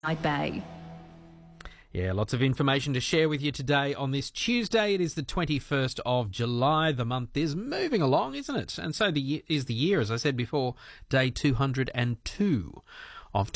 Bay. Yeah, lots of information to share with you today on this Tuesday. It is the 21st of July. The month is moving along, isn't it? And so is the year, as I said before, day 202 of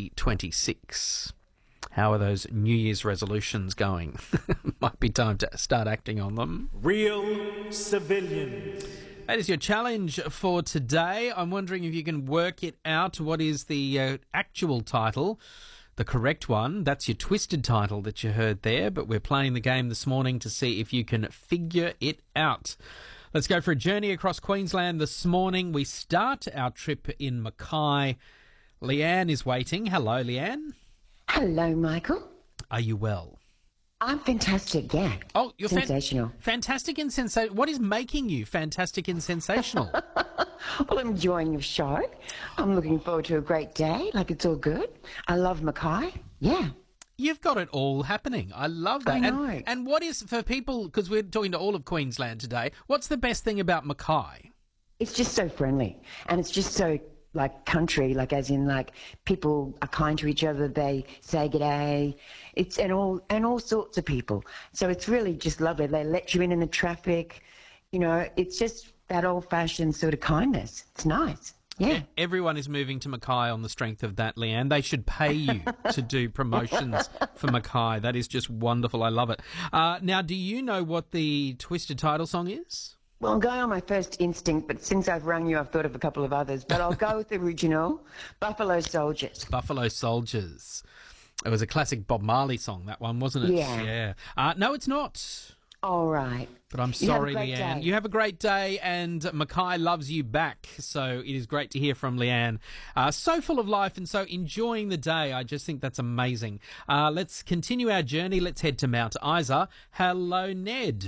2026. How are those New Year's resolutions going? Might be time to start acting on them. Real civilians. That is your challenge for today. I'm wondering if you can work it out. What is the actual title? The correct one. That's your twisted title that you heard there, but we're playing the game this morning to see if you can figure it out. Let's go for a journey across Queensland this morning. We start our trip in Mackay. Leanne is waiting. Hello, Leanne. Hello, Michael. Are you well? I'm fantastic, yeah. Oh, you're sensational. Fantastic and sensational. What is making you fantastic and sensational? Well, I'm enjoying your show. I'm looking forward to a great day. Like, it's all good. I love Mackay. Yeah. You've got it all happening. I love that. I know. And what is, for people, because we're talking to all of Queensland today, what's the best thing about Mackay? It's just so friendly. And it's just so, like, country, like, as in, like, people are kind to each other. They say g'day. It's, and all sorts of people. So it's really just lovely. They let you in the traffic. You know, it's just that old-fashioned sort of kindness. It's nice. Yeah. Everyone is moving to Mackay on the strength of that, Leanne. They should pay you to do promotions for Mackay. That is just wonderful. I love it. Now, do you know what the twisted title song is? Well, I'm going on my first instinct, but since I've rung you, I've thought of a couple of others. But I'll go with the original, Buffalo Soldiers. Buffalo Soldiers. It was a classic Bob Marley song, that one, wasn't it? Yeah. No, it's not. All right. But I'm sorry, Leanne. You have a great day, and Mackay loves you back. So it is great to hear from Leanne. So full of life and so enjoying the day. I just think that's amazing. Let's continue our journey. Let's head to Mount Isa. Hello, Ned.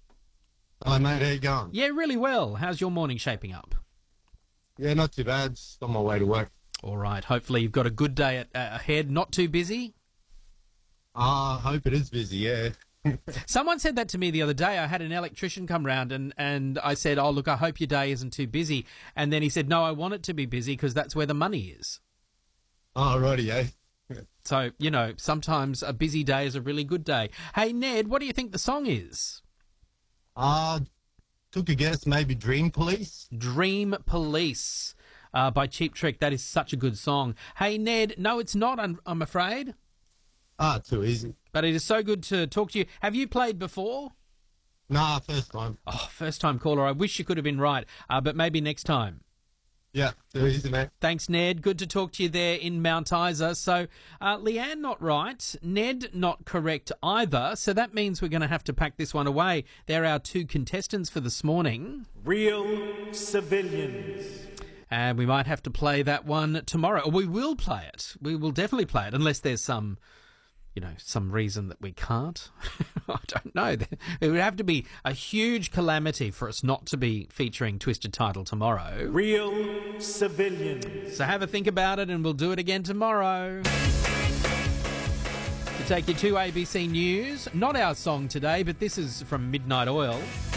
Hi, mate. How you going? Yeah, really well. How's your morning shaping up? Yeah, not too bad. Just on my way to work. All right. Hopefully you've got a good day ahead. Not too busy? I hope it is busy, yeah. Someone said that to me the other day. I had an electrician come round and I said, oh, look, I hope your day isn't too busy. And then he said, no, I want it to be busy because that's where the money is. Oh, righty, eh? So, you know, sometimes a busy day is a really good day. Hey, Ned, what do you think the song is? Took a guess, maybe Dream Police? Dream Police by Cheap Trick. That is such a good song. Hey, Ned, no, it's not, I'm afraid. Too easy. But it is so good to talk to you. Have you played before? Nah, first time. Oh, first time caller. I wish you could have been right, but maybe next time. Yeah, too easy, mate. Thanks, Ned. Good to talk to you there in Mount Isa. So, Leanne not right, Ned not correct either. So that means we're going to have to pack this one away. They're our two contestants for this morning. Real civilians. And we might have to play that one tomorrow. Or we will play it. We will definitely play it, unless there's some reason that we can't. I don't know. It would have to be a huge calamity for us not to be featuring Twisted Title tomorrow. Real civilians. So have a think about it and we'll do it again tomorrow. To take you to ABC News, not our song today, but this is from Midnight Oil.